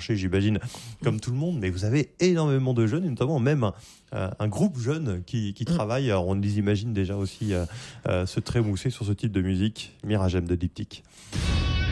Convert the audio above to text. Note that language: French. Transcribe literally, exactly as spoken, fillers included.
chercher, j'imagine, comme tout le monde, mais vous avez énormément de jeunes, et notamment même un, un groupe jeune qui, qui travaille. Alors, on les imagine déjà aussi euh, euh, se trémousser sur ce type de musique. Miragem de Diptyque.